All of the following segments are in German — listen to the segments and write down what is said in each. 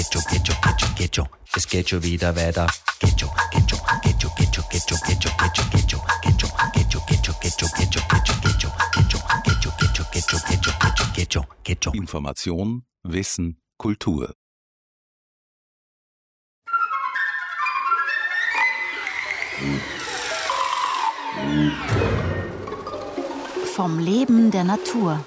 Es geht schon wieder weiter. Information, Wissen, Kultur. Vom Leben der Natur.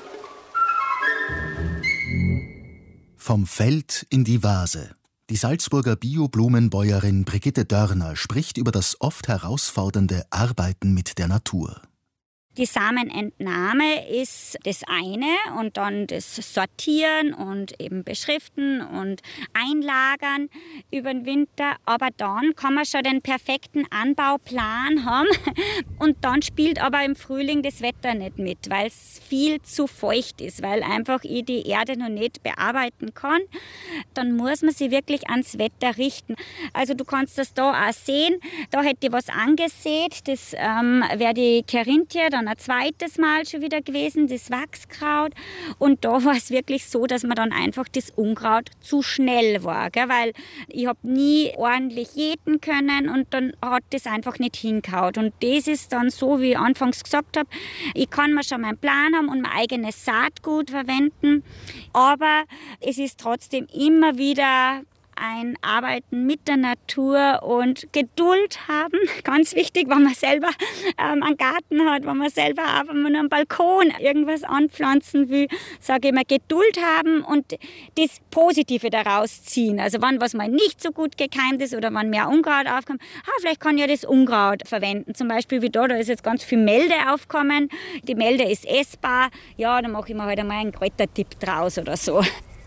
Vom Feld in die Vase. Die Salzburger Bio-Blumenbäuerin Brigitte Dörner spricht über das oft herausfordernde Arbeiten mit der Natur. Die Samenentnahme ist das eine und dann das Sortieren und eben beschriften und einlagern über den Winter. Aber dann kann man schon den perfekten Anbauplan haben und dann spielt aber im Frühling das Wetter nicht mit, weil es viel zu feucht ist, weil einfach ich die Erde noch nicht bearbeiten kann. Dann muss man sich wirklich ans Wetter richten. Also du kannst das da auch sehen. Da hätte ich was angesät. Das wäre die Carinthia, dann ein zweites Mal schon wieder gewesen, das Wachskraut. Und da war es wirklich so, dass man dann einfach das Unkraut zu schnell war, gell? Weil ich habe nie ordentlich jäten können und dann hat das einfach nicht hingehauen. Und das ist dann so, wie ich anfangs gesagt habe, ich kann mir schon meinen Plan haben und mein eigenes Saatgut verwenden, aber es ist trotzdem immer wieder ein Arbeiten mit der Natur und Geduld haben. Ganz wichtig, wenn man selber einen Garten hat, wenn man selber auf einem Balkon irgendwas anpflanzen will, sage ich mal, Geduld haben und das Positive daraus ziehen. Also wenn was mal nicht so gut gekeimt ist oder wenn mehr Unkraut aufkommt, vielleicht kann ich ja das Unkraut verwenden. Zum Beispiel wie da ist jetzt ganz viel Melde aufgekommen. Die Melde ist essbar. Ja, dann mache ich mir halt einmal einen Kräutertipp draus oder so.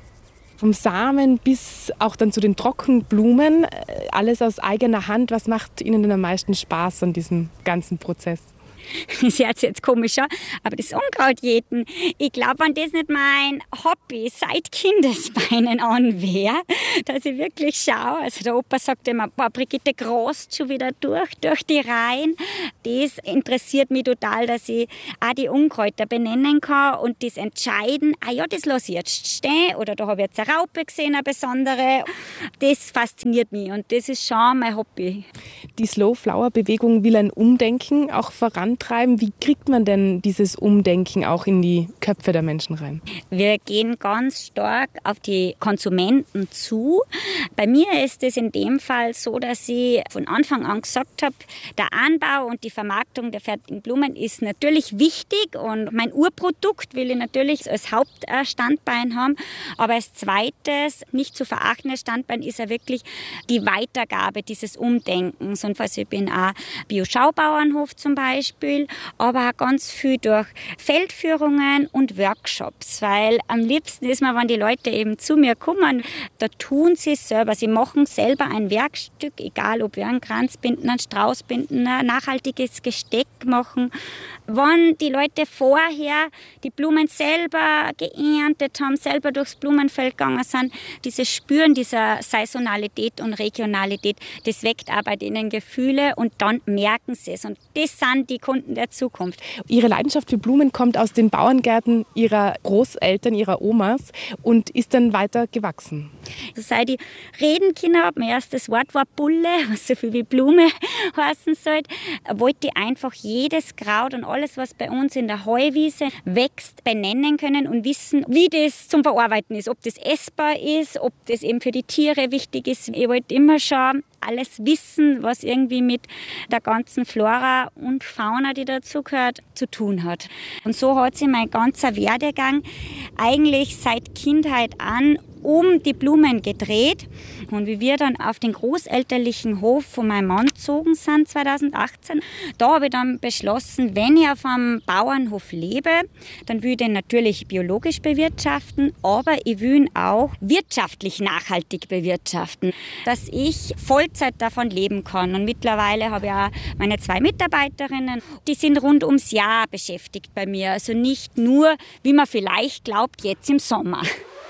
Vom Samen bis auch dann zu den Trockenblumen, alles aus eigener Hand. Was macht Ihnen denn am meisten Spaß an diesem ganzen Prozess? Das hört sich jetzt komisch an, aber das Unkrautjäten, ich glaube, wenn das nicht mein Hobby seit Kindesbeinen an wäre, dass ich wirklich schaue, also der Opa sagt immer, Brigitte grast schon wieder durch die Reihen. Das interessiert mich total, dass ich auch die Unkräuter benennen kann und das entscheiden, das lasse ich jetzt stehen oder da habe ich jetzt eine Raupe gesehen, eine besondere. Das fasziniert mich und das ist schon mein Hobby. Die Slow-Flower-Bewegung will ein Umdenken auch vorantreiben. Wie kriegt man denn dieses Umdenken auch in die Köpfe der Menschen rein? Wir gehen ganz stark auf die Konsumenten zu. Bei mir ist es in dem Fall so, dass ich von Anfang an gesagt habe, der Anbau und die Vermarktung der fertigen Blumen ist natürlich wichtig und mein Urprodukt will ich natürlich als Hauptstandbein haben. Aber als zweites, nicht zu verachtendes Standbein ist ja wirklich die Weitergabe dieses Umdenkens. Und also ich bin auch Bio-Schaubauernhof zum Beispiel, aber auch ganz viel durch Feldführungen und Workshops, weil am liebsten ist mir, wenn die Leute eben zu mir kommen, da tun sie es selber. Sie machen selber ein Werkstück, egal ob wir einen Kranz binden, einen Strauß binden, ein nachhaltiges Gesteck machen. Wenn die Leute vorher die Blumen selber geerntet haben, selber durchs Blumenfeld gegangen sind, dieses Spüren dieser Saisonalität und Regionalität, das weckt aber bei ihnen Gefühle und dann merken sie es. Und das sind die Kunden der Zukunft. Ihre Leidenschaft für Blumen kommt aus den Bauerngärten Ihrer Großeltern, Ihrer Omas und ist dann weiter gewachsen. Seit ich reden können habe, mein erstes Wort war Bulle, was so viel wie Blume heißen soll, wollte ich einfach jedes Kraut und alles, was bei uns in der Heuwiese wächst, benennen können und wissen, wie das zum Verarbeiten ist. Ob das essbar ist, ob das eben für die Tiere wichtig ist. Ich wollte immer schon alles wissen, was irgendwie mit der ganzen Flora und Fauna, die dazugehört, zu tun hat. Und so hat sich mein ganzer Werdegang eigentlich seit Kindheit an um die Blumen gedreht. Und wie wir dann auf den großelterlichen Hof von meinem Mann gezogen sind, 2018, da habe ich dann beschlossen, wenn ich auf einem Bauernhof lebe, dann will ich den natürlich biologisch bewirtschaften, aber ich will ihn auch wirtschaftlich nachhaltig bewirtschaften, dass ich Vollzeit davon leben kann. Und mittlerweile habe ich auch meine 2 Mitarbeiterinnen, die sind rund ums Jahr beschäftigt bei mir. Also nicht nur, wie man vielleicht glaubt, jetzt im Sommer.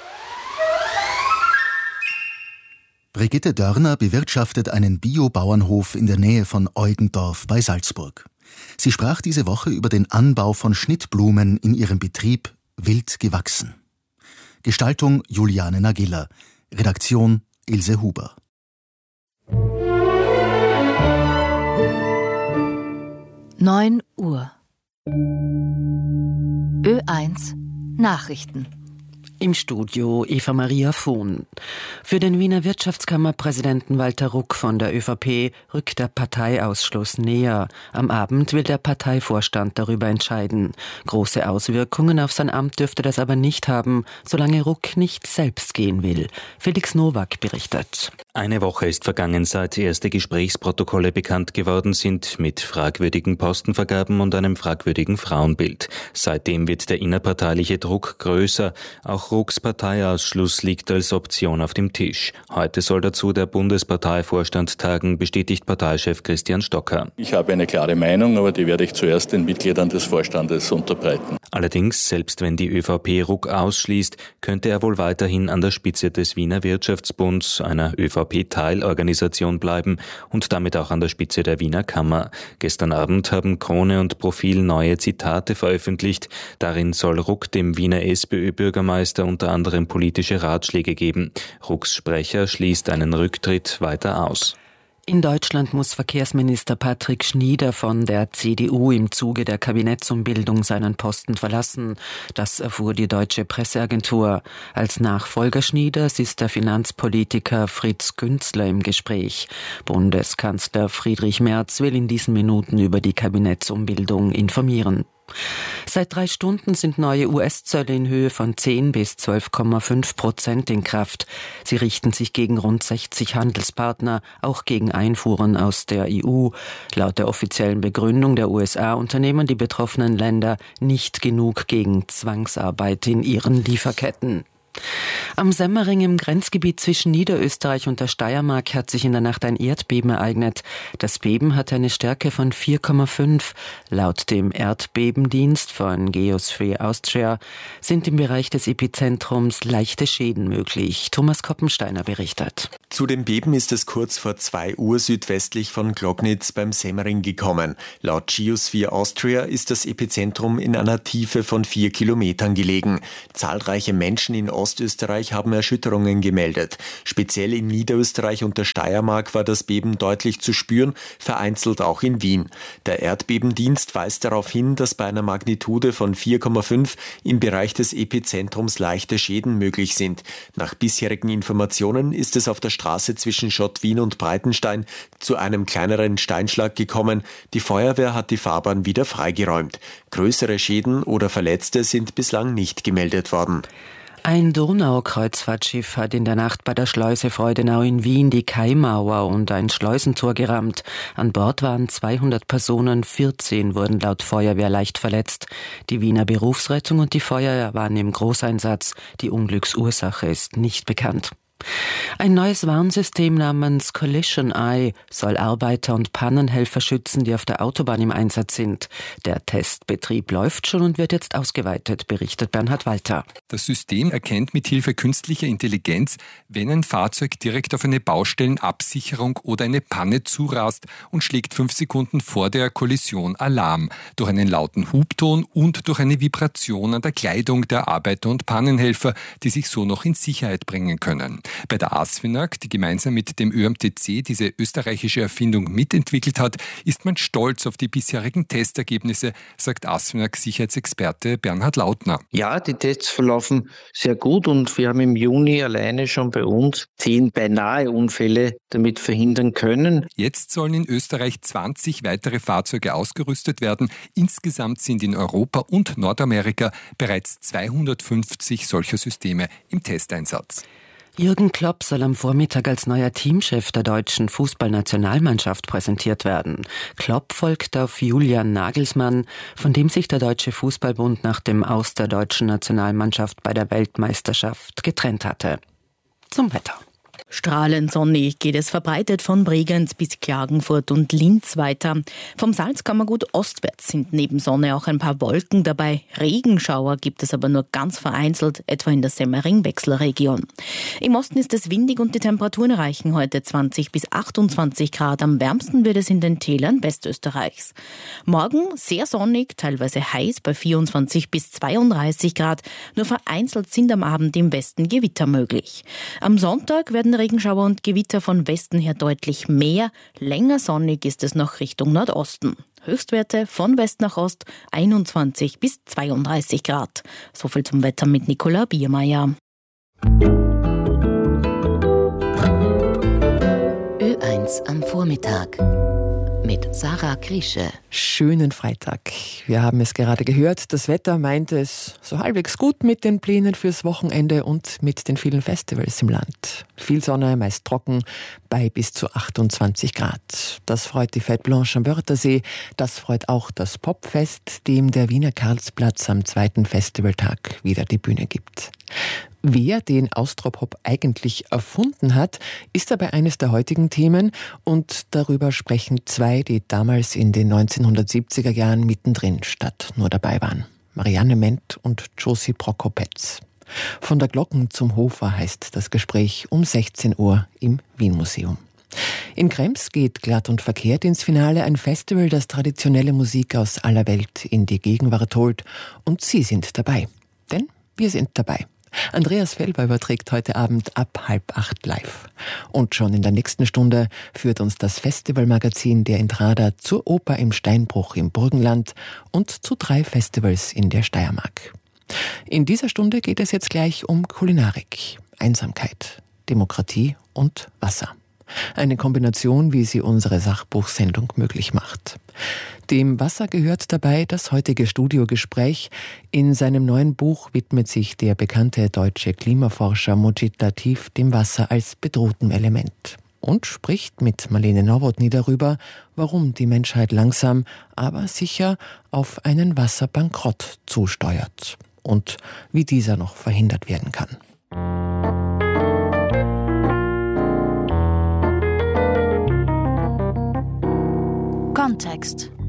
Brigitte Dörner bewirtschaftet einen Bio-Bauernhof in der Nähe von Eugendorf bei Salzburg. Sie sprach diese Woche über den Anbau von Schnittblumen in ihrem Betrieb Wild gewachsen. Gestaltung Juliane Nagiller. Redaktion Ilse Huber. Neun Uhr. Ö1 Nachrichten. Im Studio Eva-Maria Vohn. Für den Wiener Wirtschaftskammerpräsidenten Walter Ruck von der ÖVP rückt der Parteiausschluss näher. Am Abend will der Parteivorstand darüber entscheiden. Große Auswirkungen auf sein Amt dürfte das aber nicht haben, solange Ruck nicht selbst gehen will. Felix Nowak berichtet. Eine Woche ist vergangen, seit erste Gesprächsprotokolle bekannt geworden sind mit fragwürdigen Postenvergaben und einem fragwürdigen Frauenbild. Seitdem wird der innerparteiliche Druck größer. Auch Rucks Parteiausschluss liegt als Option auf dem Tisch. Heute soll dazu der Bundesparteivorstand tagen, bestätigt Parteichef Christian Stocker. Ich habe eine klare Meinung, aber die werde ich zuerst den Mitgliedern des Vorstandes unterbreiten. Allerdings, selbst wenn die ÖVP Ruck ausschließt, könnte er wohl weiterhin an der Spitze des Wiener Wirtschaftsbunds, einer ÖVP-Teilorganisation, bleiben und damit auch an der Spitze der Wiener Kammer. Gestern Abend haben Krone und Profil neue Zitate veröffentlicht. Darin soll Ruck dem Wiener SPÖ-Bürgermeister unter anderem politische Ratschläge geben. Rucks Sprecher schließt einen Rücktritt weiter aus. In Deutschland muss Verkehrsminister Patrick Schnieder von der CDU im Zuge der Kabinettsumbildung seinen Posten verlassen. Das erfuhr die Deutsche Presseagentur. Als Nachfolger Schnieders ist der Finanzpolitiker Fritz Günzler im Gespräch. Bundeskanzler Friedrich Merz will in diesen Minuten über die Kabinettsumbildung informieren. Seit 3 Stunden sind neue US-Zölle in Höhe von 10 bis 12,5% in Kraft. Sie richten sich gegen rund 60 Handelspartner, auch gegen Einfuhren aus der EU. Laut der offiziellen Begründung der USA unternehmen die betroffenen Länder nicht genug gegen Zwangsarbeit in ihren Lieferketten. Am Semmering im Grenzgebiet zwischen Niederösterreich und der Steiermark hat sich in der Nacht ein Erdbeben ereignet. Das Beben hatte eine Stärke von 4,5. Laut dem Erdbebendienst von Geosphere Austria sind im Bereich des Epizentrums leichte Schäden möglich. Thomas Koppensteiner berichtet. Zu dem Beben ist es kurz vor 2 Uhr südwestlich von Glognitz beim Semmering gekommen. Laut Geosphere Austria ist das Epizentrum in einer Tiefe von 4 Kilometern gelegen. Zahlreiche Menschen in Ostösterreich haben Erschütterungen gemeldet. Speziell in Niederösterreich und der Steiermark war das Beben deutlich zu spüren, vereinzelt auch in Wien. Der Erdbebendienst weist darauf hin, dass bei einer Magnitude von 4,5 im Bereich des Epizentrums leichte Schäden möglich sind. Nach bisherigen Informationen ist es auf der Straße zwischen Schottwien und Breitenstein zu einem kleineren Steinschlag gekommen. Die Feuerwehr hat die Fahrbahn wieder freigeräumt. Größere Schäden oder Verletzte sind bislang nicht gemeldet worden. Ein Donaukreuzfahrtschiff hat in der Nacht bei der Schleuse Freudenau in Wien die Kaimauer und ein Schleusentor gerammt. An Bord waren 200 Personen, 14 wurden laut Feuerwehr leicht verletzt. Die Wiener Berufsrettung und die Feuerwehr waren im Großeinsatz. Die Unglücksursache ist nicht bekannt. Ein neues Warnsystem namens Collision Eye soll Arbeiter und Pannenhelfer schützen, die auf der Autobahn im Einsatz sind. Der Testbetrieb läuft schon und wird jetzt ausgeweitet, berichtet Bernhard Walter. Das System erkennt mithilfe künstlicher Intelligenz, wenn ein Fahrzeug direkt auf eine Baustellenabsicherung oder eine Panne zurast und schlägt 5 Sekunden vor der Kollision Alarm. Durch einen lauten Hubton und durch eine Vibration an der Kleidung der Arbeiter und Pannenhelfer, die sich so noch in Sicherheit bringen können. Bei der ASFINAG, die gemeinsam mit dem ÖMTC diese österreichische Erfindung mitentwickelt hat, ist man stolz auf die bisherigen Testergebnisse, sagt ASFINAG-Sicherheitsexperte Bernhard Lautner. Ja, die Tests verlaufen sehr gut und wir haben im Juni alleine schon bei uns 10 beinahe Unfälle damit verhindern können. Jetzt sollen in Österreich 20 weitere Fahrzeuge ausgerüstet werden. Insgesamt sind in Europa und Nordamerika bereits 250 solcher Systeme im Testeinsatz. Jürgen Klopp soll am Vormittag als neuer Teamchef der deutschen Fußballnationalmannschaft präsentiert werden. Klopp folgt auf Julian Nagelsmann, von dem sich der Deutsche Fußballbund nach dem Aus der deutschen Nationalmannschaft bei der Weltmeisterschaft getrennt hatte. Zum Wetter. Strahlend sonnig geht es verbreitet von Bregenz bis Klagenfurt und Linz weiter. Vom Salzkammergut ostwärts sind neben Sonne auch ein paar Wolken dabei. Regenschauer gibt es aber nur ganz vereinzelt, etwa in der Semmering-Wechselregion. Im Osten ist es windig und die Temperaturen erreichen heute 20 bis 28 Grad. Am wärmsten wird es in den Tälern Westösterreichs. Morgen sehr sonnig, teilweise heiß bei 24 bis 32 Grad. Nur vereinzelt sind am Abend im Westen Gewitter möglich. Am Sonntag werden Regenschauer und Gewitter von Westen her deutlich mehr. Länger sonnig ist es noch Richtung Nordosten. Höchstwerte von West nach Ost 21 bis 32 Grad. Soviel zum Wetter mit Nicola Biermeier. Ö1 am Vormittag mit Sarah Krische. Schönen Freitag. Wir haben es gerade gehört. Das Wetter meint es so halbwegs gut mit den Plänen fürs Wochenende und mit den vielen Festivals im Land. Viel Sonne, meist trocken, bei bis zu 28 Grad. Das freut die Fête Blanche am Wörthersee. Das freut auch das Popfest, dem der Wiener Karlsplatz am zweiten Festivaltag wieder die Bühne gibt. Wer den Austropop eigentlich erfunden hat, ist dabei eines der heutigen Themen und darüber sprechen zwei, die damals in den 1970er Jahren mittendrin statt nur dabei waren. Marianne Ment und Josie Prokopetz. Von der Glocken zum Hofer heißt das Gespräch um 16 Uhr im Wien-Museum. In Krems geht glatt und verkehrt ins Finale, ein Festival, das traditionelle Musik aus aller Welt in die Gegenwart holt. Und Sie sind dabei. Denn wir sind dabei. Andreas Felber überträgt heute Abend ab 7:30 live. Und schon in der nächsten Stunde führt uns das Festivalmagazin der Intrada zur Oper im Steinbruch im Burgenland und zu 3 Festivals in der Steiermark. In dieser Stunde geht es jetzt gleich um Kulinarik, Einsamkeit, Demokratie und Wasser. Eine Kombination, wie sie unsere Sachbuchsendung möglich macht. Dem Wasser gehört dabei das heutige Studiogespräch. In seinem neuen Buch widmet sich der bekannte deutsche Klimaforscher Mojid Latif dem Wasser als bedrohtem Element und spricht mit Marlene Nowotny darüber, warum die Menschheit langsam, aber sicher auf einen Wasserbankrott zusteuert und wie dieser noch verhindert werden kann. Kontext.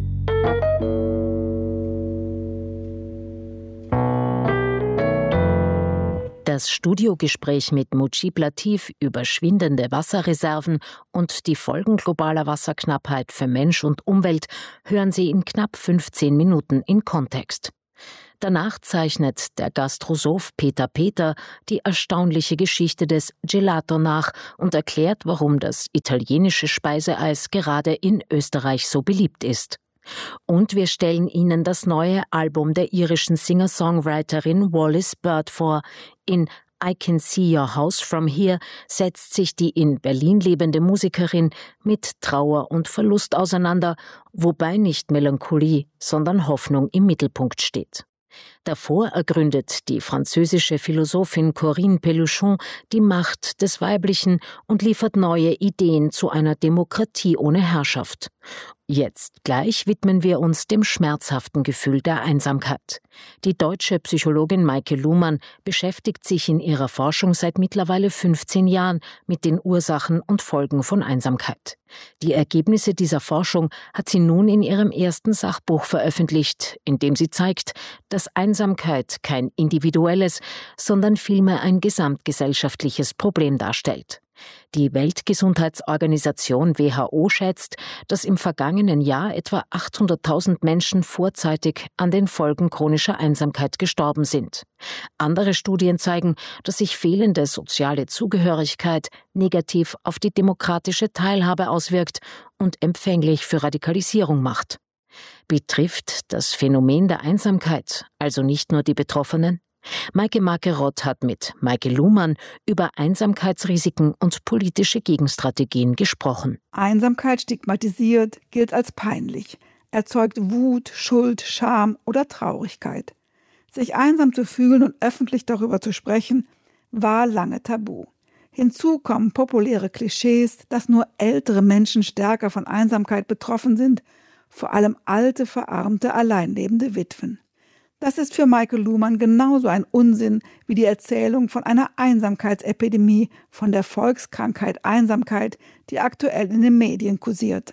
Das Studiogespräch mit Mojid Latif über schwindende Wasserreserven und die Folgen globaler Wasserknappheit für Mensch und Umwelt hören Sie in knapp 15 Minuten in Kontext. Danach zeichnet der Gastrosoph Peter Peter die erstaunliche Geschichte des Gelato nach und erklärt, warum das italienische Speiseeis gerade in Österreich so beliebt ist. Und wir stellen Ihnen das neue Album der irischen Singer-Songwriterin Wallis Bird vor. In I Can See Your House From Here setzt sich die in Berlin lebende Musikerin mit Trauer und Verlust auseinander, wobei nicht Melancholie, sondern Hoffnung im Mittelpunkt steht. Davor ergründet die französische Philosophin Corinne Pelluchon die Macht des Weiblichen und liefert neue Ideen zu einer Demokratie ohne Herrschaft. Jetzt gleich widmen wir uns dem schmerzhaften Gefühl der Einsamkeit. Die deutsche Psychologin Maike Luhmann beschäftigt sich in ihrer Forschung seit mittlerweile 15 Jahren mit den Ursachen und Folgen von Einsamkeit. Die Ergebnisse dieser Forschung hat sie nun in ihrem ersten Sachbuch veröffentlicht, in dem sie zeigt, dass Einsamkeit kein individuelles, sondern vielmehr ein gesamtgesellschaftliches Problem darstellt. Die Weltgesundheitsorganisation WHO schätzt, dass im vergangenen Jahr etwa 800.000 Menschen vorzeitig an den Folgen chronischer Einsamkeit gestorben sind. Andere Studien zeigen, dass sich fehlende soziale Zugehörigkeit negativ auf die demokratische Teilhabe auswirkt und empfänglich für Radikalisierung macht. Betrifft das Phänomen der Einsamkeit also nicht nur die Betroffenen? Maike Marquardt hat mit Maike Luhmann über Einsamkeitsrisiken und politische Gegenstrategien gesprochen. Einsamkeit stigmatisiert, gilt als peinlich, erzeugt Wut, Schuld, Scham oder Traurigkeit. Sich einsam zu fühlen und öffentlich darüber zu sprechen, war lange tabu. Hinzu kommen populäre Klischees, dass nur ältere Menschen stärker von Einsamkeit betroffen sind, vor allem alte, verarmte, alleinlebende Witwen. Das ist für Maike Luhmann genauso ein Unsinn wie die Erzählung von einer Einsamkeitsepidemie, von der Volkskrankheit Einsamkeit, die aktuell in den Medien kursiert.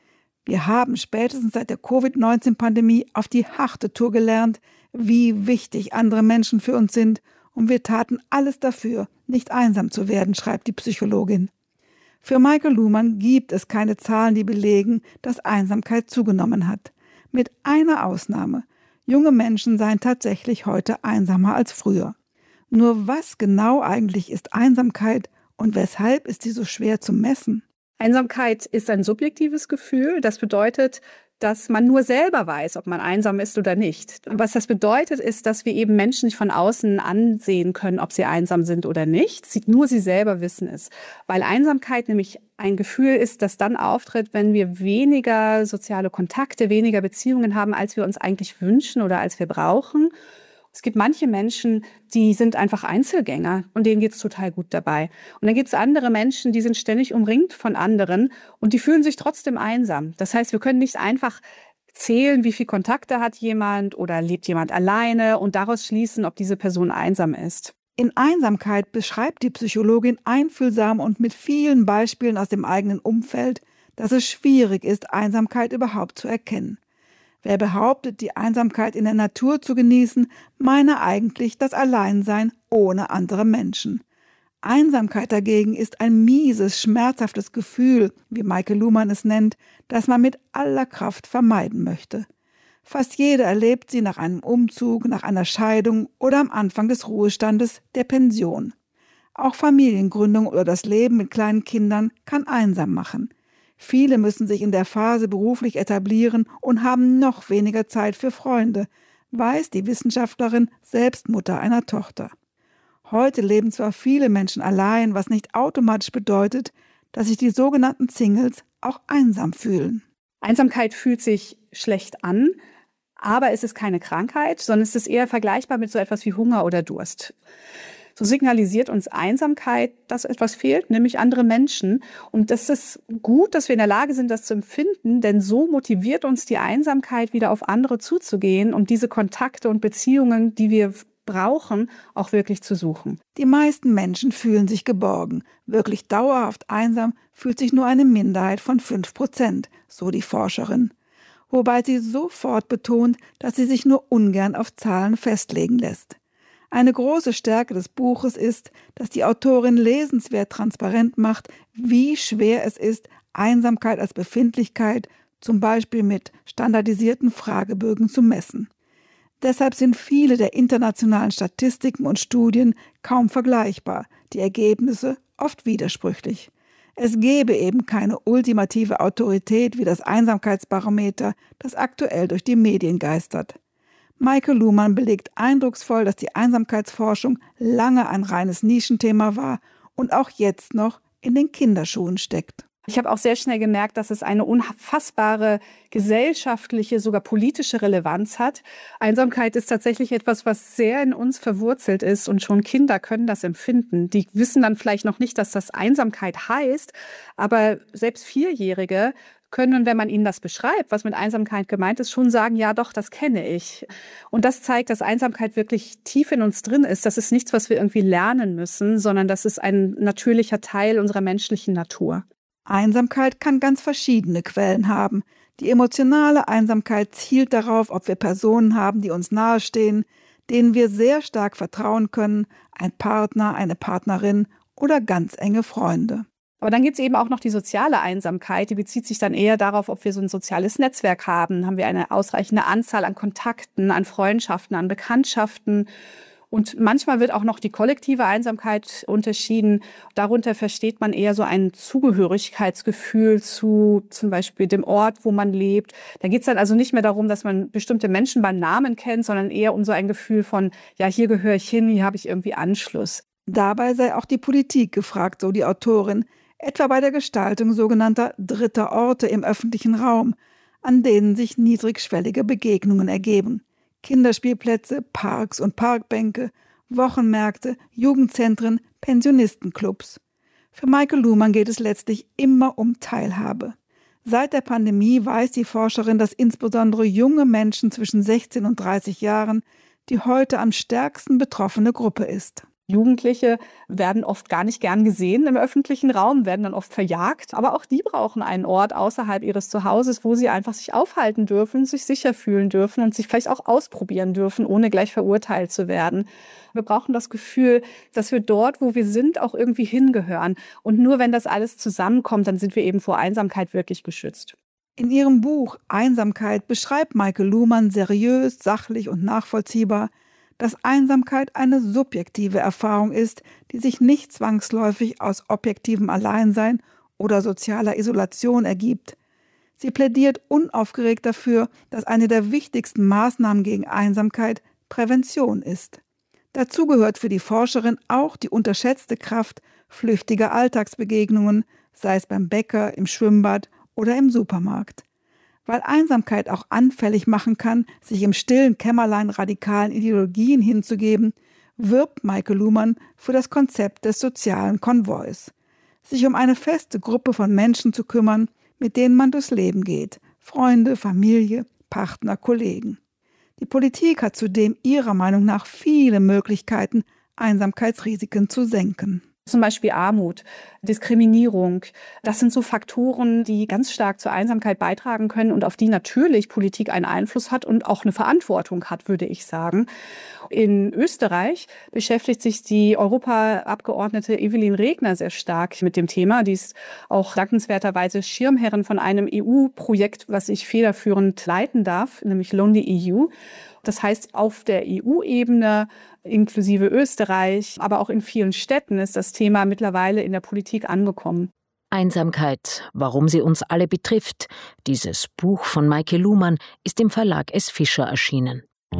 Wir haben spätestens seit der Covid-19-Pandemie auf die harte Tour gelernt, wie wichtig andere Menschen für uns sind, und wir taten alles dafür, nicht einsam zu werden, schreibt die Psychologin. Für Maike Luhmann gibt es keine Zahlen, die belegen, dass Einsamkeit zugenommen hat. Mit einer Ausnahme: junge Menschen seien tatsächlich heute einsamer als früher. Nur was genau eigentlich ist Einsamkeit und weshalb ist sie so schwer zu messen? Einsamkeit ist ein subjektives Gefühl. Das bedeutet, dass man nur selber weiß, ob man einsam ist oder nicht. Was das bedeutet, ist, dass wir eben Menschen nicht von außen ansehen können, ob sie einsam sind oder nicht. Nur sie selber wissen es. Weil Einsamkeit nämlich ein Gefühl ist, das dann auftritt, wenn wir weniger soziale Kontakte, weniger Beziehungen haben, als wir uns eigentlich wünschen oder als wir brauchen. Es gibt manche Menschen, die sind einfach Einzelgänger und denen geht es total gut dabei. Und dann gibt es andere Menschen, die sind ständig umringt von anderen und die fühlen sich trotzdem einsam. Das heißt, wir können nicht einfach zählen, wie viel Kontakte hat jemand oder lebt jemand alleine und daraus schließen, ob diese Person einsam ist. In Einsamkeit beschreibt die Psychologin einfühlsam und mit vielen Beispielen aus dem eigenen Umfeld, dass es schwierig ist, Einsamkeit überhaupt zu erkennen. Wer behauptet, die Einsamkeit in der Natur zu genießen, meine eigentlich das Alleinsein ohne andere Menschen. Einsamkeit dagegen ist ein mieses, schmerzhaftes Gefühl, wie Maike Luhmann es nennt, das man mit aller Kraft vermeiden möchte. Fast jeder erlebt sie nach einem Umzug, nach einer Scheidung oder am Anfang des Ruhestandes, der Pension. Auch Familiengründung oder das Leben mit kleinen Kindern kann einsam machen. Viele müssen sich in der Phase beruflich etablieren und haben noch weniger Zeit für Freunde, weiß die Wissenschaftlerin, selbst Mutter einer Tochter. Heute leben zwar viele Menschen allein, was nicht automatisch bedeutet, dass sich die sogenannten Singles auch einsam fühlen. Einsamkeit fühlt sich schlecht an, aber es ist keine Krankheit, sondern es ist eher vergleichbar mit so etwas wie Hunger oder Durst. So signalisiert uns Einsamkeit, dass etwas fehlt, nämlich andere Menschen. Und das ist gut, dass wir in der Lage sind, das zu empfinden, denn so motiviert uns die Einsamkeit, wieder auf andere zuzugehen und diese Kontakte und Beziehungen, die wir brauchen, auch wirklich zu suchen. Die meisten Menschen fühlen sich geborgen. Wirklich dauerhaft einsam fühlt sich nur eine Minderheit von 5%, so die Forscherin. Wobei sie sofort betont, dass sie sich nur ungern auf Zahlen festlegen lässt. Eine große Stärke des Buches ist, dass die Autorin lesenswert transparent macht, wie schwer es ist, Einsamkeit als Befindlichkeit, zum Beispiel mit standardisierten Fragebögen, zu messen. Deshalb sind viele der internationalen Statistiken und Studien kaum vergleichbar, die Ergebnisse oft widersprüchlich. Es gäbe eben keine ultimative Autorität wie das Einsamkeitsbarometer, das aktuell durch die Medien geistert. Maike Luhmann belegt eindrucksvoll, dass die Einsamkeitsforschung lange ein reines Nischenthema war und auch jetzt noch in den Kinderschuhen steckt. Ich habe auch sehr schnell gemerkt, dass es eine unfassbare gesellschaftliche, sogar politische Relevanz hat. Einsamkeit ist tatsächlich etwas, was sehr in uns verwurzelt ist und schon Kinder können das empfinden. Die wissen dann vielleicht noch nicht, dass das Einsamkeit heißt, aber selbst Vierjährige können, wenn man ihnen das beschreibt, was mit Einsamkeit gemeint ist, schon sagen, ja doch, das kenne ich. Und das zeigt, dass Einsamkeit wirklich tief in uns drin ist. Das ist nichts, was wir irgendwie lernen müssen, sondern das ist ein natürlicher Teil unserer menschlichen Natur. Einsamkeit kann ganz verschiedene Quellen haben. Die emotionale Einsamkeit zielt darauf, ob wir Personen haben, die uns nahestehen, denen wir sehr stark vertrauen können, ein Partner, eine Partnerin oder ganz enge Freunde. Aber dann gibt es eben auch noch die soziale Einsamkeit, die bezieht sich dann eher darauf, ob wir so ein soziales Netzwerk haben. Haben wir eine ausreichende Anzahl an Kontakten, an Freundschaften, an Bekanntschaften. Und manchmal wird auch noch die kollektive Einsamkeit unterschieden. Darunter versteht man eher so ein Zugehörigkeitsgefühl zu zum Beispiel dem Ort, wo man lebt. Da geht es dann also nicht mehr darum, dass man bestimmte Menschen beim Namen kennt, sondern eher um so ein Gefühl von, ja, hier gehöre ich hin, hier habe ich irgendwie Anschluss. Dabei sei auch die Politik gefragt, so die Autorin, etwa bei der Gestaltung sogenannter dritter Orte im öffentlichen Raum, an denen sich niedrigschwellige Begegnungen ergeben. Kinderspielplätze, Parks und Parkbänke, Wochenmärkte, Jugendzentren, Pensionistenclubs. Für Maike Luhmann geht es letztlich immer um Teilhabe. Seit der Pandemie weiß die Forscherin, dass insbesondere junge Menschen zwischen 16 und 30 Jahren die heute am stärksten betroffene Gruppe ist. Jugendliche werden oft gar nicht gern gesehen im öffentlichen Raum, werden dann oft verjagt. Aber auch die brauchen einen Ort außerhalb ihres Zuhauses, wo sie einfach sich aufhalten dürfen, sich sicher fühlen dürfen und sich vielleicht auch ausprobieren dürfen, ohne gleich verurteilt zu werden. Wir brauchen das Gefühl, dass wir dort, wo wir sind, auch irgendwie hingehören. Und nur wenn das alles zusammenkommt, dann sind wir eben vor Einsamkeit wirklich geschützt. In ihrem Buch Einsamkeit beschreibt Maike Luhmann seriös, sachlich und nachvollziehbar, dass Einsamkeit eine subjektive Erfahrung ist, die sich nicht zwangsläufig aus objektivem Alleinsein oder sozialer Isolation ergibt. Sie plädiert unaufgeregt dafür, dass eine der wichtigsten Maßnahmen gegen Einsamkeit Prävention ist. Dazu gehört für die Forscherin auch die unterschätzte Kraft flüchtiger Alltagsbegegnungen, sei es beim Bäcker, im Schwimmbad oder im Supermarkt. Weil Einsamkeit auch anfällig machen kann, sich im stillen Kämmerlein radikalen Ideologien hinzugeben, wirbt Maike Luhmann für das Konzept des sozialen Konvois. Sich um eine feste Gruppe von Menschen zu kümmern, mit denen man durchs Leben geht. Freunde, Familie, Partner, Kollegen. Die Politik hat zudem ihrer Meinung nach viele Möglichkeiten, Einsamkeitsrisiken zu senken. Zum Beispiel Armut, Diskriminierung. Das sind so Faktoren, die ganz stark zur Einsamkeit beitragen können und auf die natürlich Politik einen Einfluss hat und auch eine Verantwortung hat, würde ich sagen. In Österreich beschäftigt sich die Europaabgeordnete Evelyn Regner sehr stark mit dem Thema. Die ist auch dankenswerterweise Schirmherrin von einem EU-Projekt, was ich federführend leiten darf, nämlich Lonely EU. Das heißt, auf der EU-Ebene, inklusive Österreich, aber auch in vielen Städten ist das Thema mittlerweile in der Politik angekommen. Einsamkeit, warum sie uns alle betrifft. Dieses Buch von Maike Luhmann ist im Verlag S. Fischer erschienen.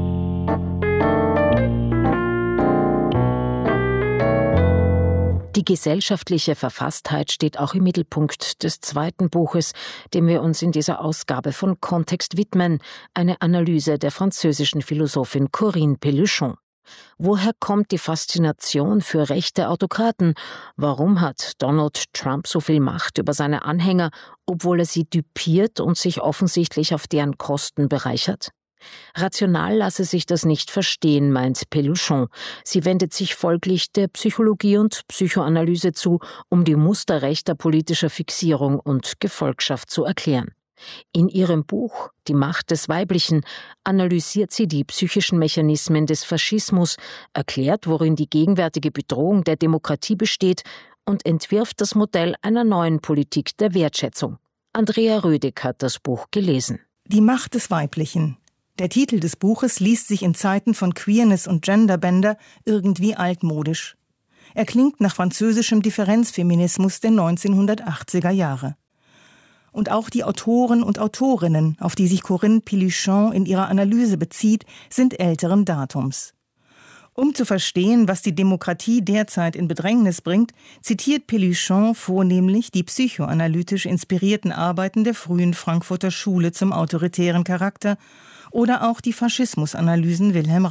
Die gesellschaftliche Verfasstheit steht auch im Mittelpunkt des zweiten Buches, dem wir uns in dieser Ausgabe von Kontext widmen, eine Analyse der französischen Philosophin Corinne Pelluchon. Woher kommt die Faszination für rechte Autokraten? Warum hat Donald Trump so viel Macht über seine Anhänger, obwohl er sie düpiert und sich offensichtlich auf deren Kosten bereichert? Rational lasse sich das nicht verstehen, meint Pelluchon. Sie wendet sich folglich der Psychologie und Psychoanalyse zu, um die Muster rechter politischer Fixierung und Gefolgschaft zu erklären. In ihrem Buch »Die Macht des Weiblichen« analysiert sie die psychischen Mechanismen des Faschismus, erklärt, worin die gegenwärtige Bedrohung der Demokratie besteht und entwirft das Modell einer neuen Politik der Wertschätzung. Andrea Rödig hat das Buch gelesen. Die Macht des Weiblichen. Der Titel des Buches liest sich in Zeiten von Queerness und Genderbänder irgendwie altmodisch. Er klingt nach französischem Differenzfeminismus der 1980er Jahre. Und auch die Autoren und Autorinnen, auf die sich Corinne Pelluchon in ihrer Analyse bezieht, sind älteren Datums. Um zu verstehen, was die Demokratie derzeit in Bedrängnis bringt, zitiert Pelluchon vornehmlich die psychoanalytisch inspirierten Arbeiten der frühen Frankfurter Schule zum autoritären Charakter oder auch die Faschismusanalysen Wilhelm